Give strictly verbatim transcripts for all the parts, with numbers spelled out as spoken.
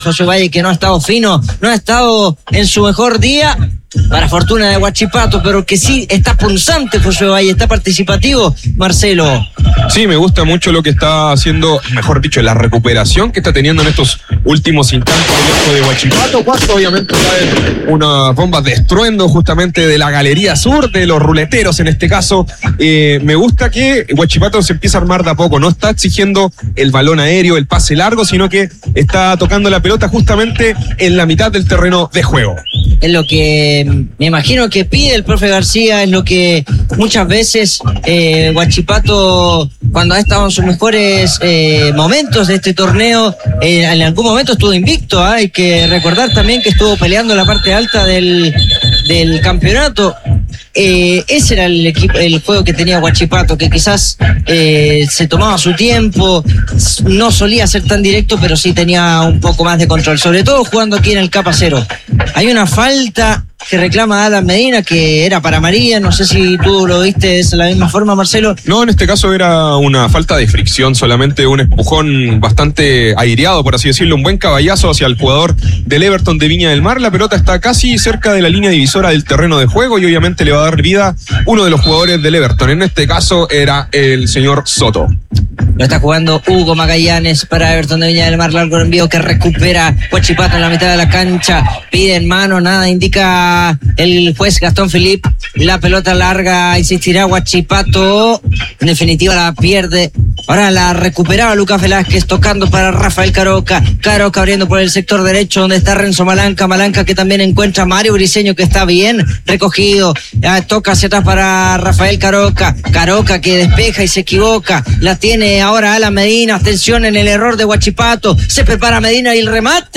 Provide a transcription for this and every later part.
José Valle, que no ha estado fino, no ha estado en su mejor día, para fortuna de Huachipato, pero que sí está punzante José Valle, está participativo, Marcelo. Sí, me gusta mucho lo que está haciendo, mejor dicho, la recuperación que está teniendo en estos últimos instantes el equipo de Huachipato, cuando obviamente caen unas bombas de estruendo justamente de la galería sur, de los ruleteros en este caso. Eh, me gusta que Huachipato se empieza a armar de a poco, no está exigiendo el balón aéreo, el pase largo, sino que está tocando la pelota justamente en la mitad del terreno de juego. Es lo que me imagino que pide el profe García, es lo que muchas veces eh, Huachipato, cuando ha estado en sus mejores eh, momentos de este torneo, eh, en algún momento estuvo invicto, ¿eh? Hay que recordar también que estuvo peleando en la parte alta del, del campeonato. Eh, ese era el equipo, el juego que tenía Huachipato, que quizás eh, se tomaba su tiempo, no solía ser tan directo, pero sí tenía un poco más de control, sobre todo jugando aquí en el Capa Cero. Hay una falta que reclama Adam Medina, que era para María, no sé si tú lo viste de la misma forma, Marcelo. No, en este caso era una falta de fricción, solamente un empujón bastante aireado, por así decirlo, un buen caballazo hacia el jugador del Everton de Viña del Mar. La pelota está casi cerca de la línea divisora del terreno de juego y obviamente le va a dar vida uno de los jugadores del Everton. En este caso era el señor Soto. Lo está jugando Hugo Magallanes para Everton de Viña del Mar, largo envío que recupera Huachipato en la mitad de la cancha, pide en mano, nada indica el juez Gastón Philippe. La pelota larga, insistirá Huachipato, en definitiva la pierde. Ahora la recuperaba Lucas Velázquez, tocando para Rafael Caroca. Caroca abriendo por el sector derecho, donde está Renzo Malanca. Malanca que también encuentra a Mario Briseño, que está bien recogido. Ah, toca hacia atrás para Rafael Caroca. Caroca que despeja y se equivoca. La tiene ahora Alan Medina. Atención en el error de Huachipato. Se prepara Medina y el remate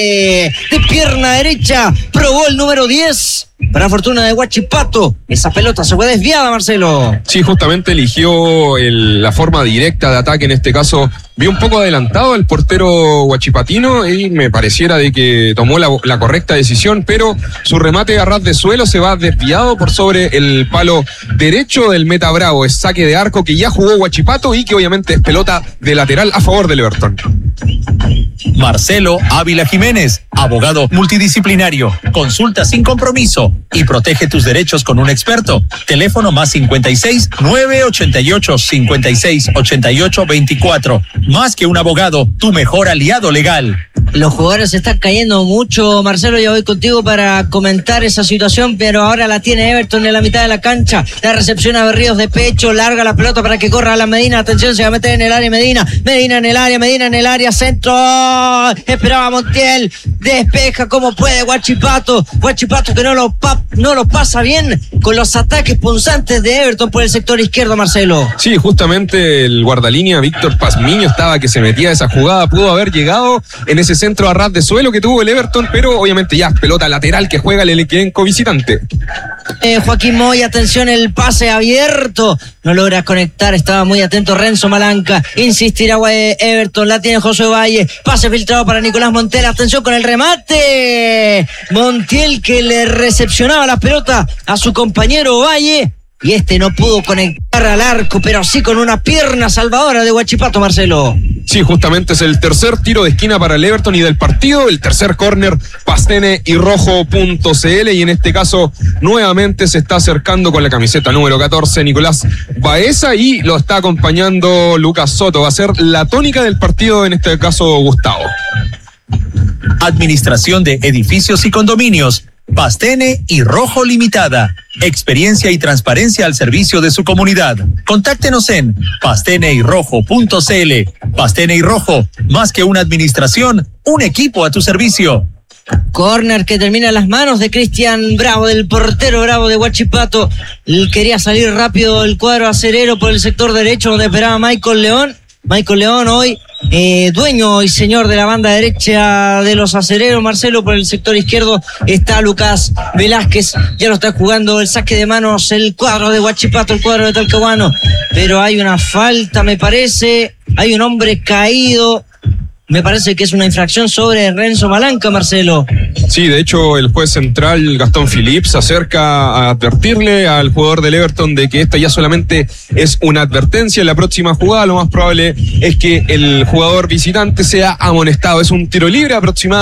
de pierna derecha. Probó el número diez. Para fortuna de Huachipato, esa pelota se fue desviada, Marcelo. Sí, justamente eligió el, la forma directa de ataque, en este caso vio un poco adelantado el portero huachipatino y me pareciera de que tomó la, la correcta decisión, pero su remate a ras de suelo se va desviado por sobre el palo derecho del meta Bravo. Es saque de arco que ya jugó Huachipato y que obviamente es pelota de lateral a favor del Everton. Marcelo Ávila Jiménez, abogado multidisciplinario. Consulta sin compromiso y protege tus derechos con un experto. Teléfono más cincuenta y seis, nueve ochenta y ocho, cincuenta y seis, ochenta y ocho, veinticuatro. Más que un abogado, tu mejor aliado legal. Los jugadores se están cayendo mucho, Marcelo, ya voy contigo para comentar esa situación, pero ahora la tiene Everton en la mitad de la cancha. La recepción a Berríos de pecho, larga la pelota para que corra a la Medina. Atención, se va a meter en el área Medina. Medina en el área, Medina en el área, centro. Esperaba Montiel, despeja como puede Huachipato. Huachipato que no lo, pa- no lo pasa bien con los ataques punzantes de Everton por el sector izquierdo, Marcelo. Sí, justamente el guardalínea Víctor Pazmiño estaba que se metía a esa jugada, pudo haber llegado en ese centro a ras de suelo que tuvo el Everton, pero obviamente ya pelota lateral que juega el elenco visitante. Eh, Joaquín Moy, atención, el pase abierto, no logra conectar, estaba muy atento Renzo Malanca, insistirá Everton, la tiene José Valle, pase filtrado para Nicolás Montiel, atención con el remate, Montiel que le recepcionaba la pelota a su compañero Valle, y este no pudo conectar al arco, pero sí con una pierna salvadora de Huachipato, Marcelo. Sí, justamente es el tercer tiro de esquina para el Everton y del partido, el tercer córner, Pastene y Rojo punto c l, y en este caso nuevamente se está acercando con la camiseta número catorce Nicolás Baeza y lo está acompañando Lucas Soto. Va a ser la tónica del partido, en este caso Gustavo. Administración de edificios y condominios, Pastene y Rojo Limitada. Experiencia y transparencia al servicio de su comunidad. Contáctenos en pastene y rojo punto c l. Pastene y Rojo, más que una administración, un equipo a tu servicio. Corner que termina en las manos de Cristian Bravo, del portero Bravo de Huachipato. Quería salir rápido el cuadro acerero por el sector derecho donde esperaba Michael León. Michael León hoy eh, dueño y señor de la banda derecha de los acereros. Marcelo, por el sector izquierdo está Lucas Velázquez, ya lo está jugando el saque de manos el cuadro de Huachipato, el cuadro de Talcahuano, pero hay una falta, me parece, hay un hombre caído. me parece que es una infracción sobre Renzo Malanca, Marcelo. Sí, de hecho el juez central Gastón Philippe se acerca a advertirle al jugador del Everton de que esta ya solamente es una advertencia. En la próxima jugada lo más probable es que el jugador visitante sea amonestado. Es un tiro libre aproximadamente